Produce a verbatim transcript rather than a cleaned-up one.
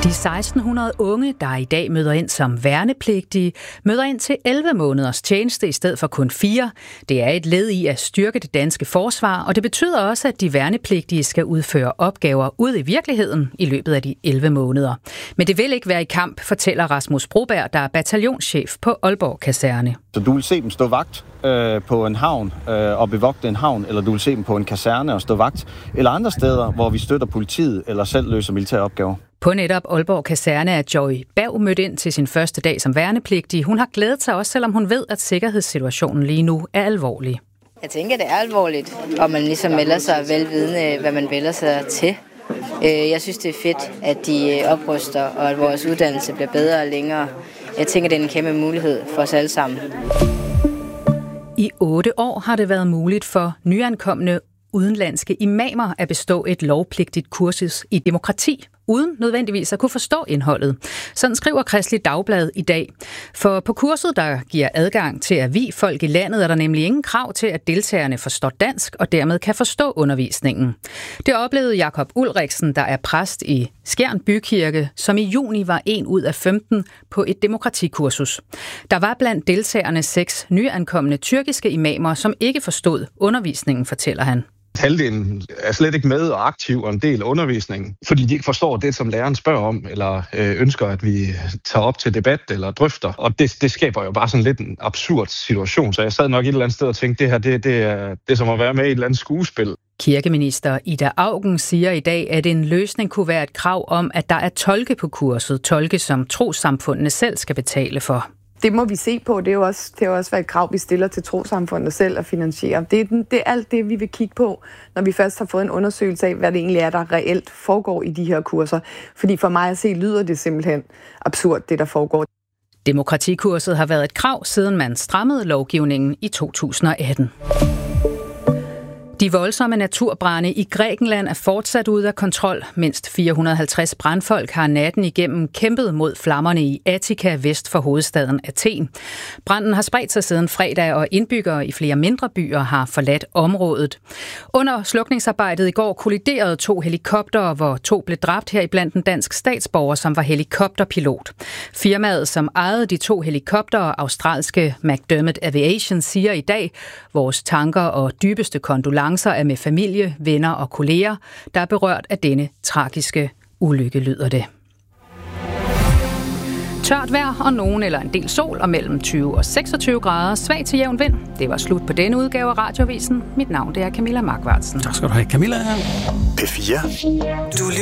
De seksten hundrede unge, der i dag møder ind som værnepligtige, møder ind til elleve måneders tjeneste i stedet for kun fire. Det er et led i at styrke det danske forsvar, og det betyder også, at de værnepligtige skal udføre opgaver ude i virkeligheden i løbet af de elleve måneder. Men det vil ikke være i kamp, fortæller Rasmus Broberg, der er bataljonschef på Aalborg Kaserne. Så du vil se dem stå vagt øh, på en havn øh, og bevogte en havn, eller du vil se dem på en kaserne og stå vagt, eller andre steder, hvor vi støtter politiet eller selv løser militære opgaver. På netop Aalborg Kaserne er Joy Berg mødt ind til sin første dag som værnepligtig. Hun har glædet sig også, selvom hun ved, at sikkerhedssituationen lige nu er alvorlig. Jeg tænker, det er alvorligt, og man ligesom melder sig velvidende, hvad man vælger sig til. Jeg synes, det er fedt, at de opruster, og at vores uddannelse bliver bedre og længere. Jeg tænker, det er en kæmpe mulighed for os alle sammen. I otte år har det været muligt for nyankomne udenlandske imamer at bestå et lovpligtigt kursus i demokrati, uden nødvendigvis at kunne forstå indholdet. Sådan skriver Kristeligt Dagblad i dag. For på kurset, der giver adgang til at vie folk i landet, er der nemlig ingen krav til, at deltagerne forstår dansk og dermed kan forstå undervisningen. Det oplevede Jakob Ulriksen, der er præst i Skjern Bykirke, som i juni var en ud af femten på et demokratikursus. Der var blandt deltagerne seks nyankomne tyrkiske imamer, som ikke forstod undervisningen, fortæller han. Halvdelen er slet ikke med og aktiv og en del af undervisningen, fordi de ikke forstår det, som læreren spørger om, eller øh, ønsker, at vi tager op til debat eller drøfter. Og det, det skaber jo bare sådan lidt en absurd situation. Så jeg sad nok et eller andet sted og tænkte, det her det, det, er, det er som at være med i et eller andet skuespil. Kirkeminister Ida Auken siger i dag, at en løsning kunne være et krav om, at der er tolke på kurset. Tolke, som trossamfundene selv skal betale for. Det må vi se på. Det er jo også, det er jo også et krav, vi stiller til trossamfundet selv at finansiere. Det er, den, det er alt det, vi vil kigge på, når vi først har fået en undersøgelse af, hvad det egentlig er, der reelt foregår i de her kurser. Fordi for mig at se, lyder det simpelthen absurd, det der foregår. Demokratikurset har været et krav, siden man strammede lovgivningen i to tusind og atten. De voldsomme naturbrande i Grækenland er fortsat ude af kontrol. Mindst fire hundrede og halvtreds brandfolk har natten igennem kæmpet mod flammerne i Attika vest for hovedstaden Athen. Branden har spredt sig siden fredag, og indbyggere i flere mindre byer har forladt området. Under slukningsarbejdet i går kolliderede to helikoptere, hvor to blev dræbt, her iblandt en dansk statsborger, som var helikopterpilot. Firmaet, som ejede de to helikoptere, australske McDermott Aviation, siger i dag, vores tanker og dybeste kondolencer er med familie, venner og kolleger, der er berørt af denne tragiske ulykke, lyder det. Tørt vejr og nogen eller en del sol og mellem tyve og seksogtyve grader, svag til jævn vind. Det var slut på denne udgave af Radioavisen. Mit navn det er Camilla Markvartsen. Tak skal du have, Camilla. P fire. Du